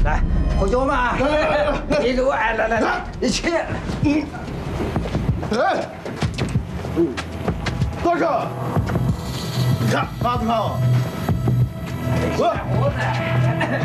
来，伙计们啊，一路哎，来，一起。 哎，大哥，你看，拿着看啊。 我来。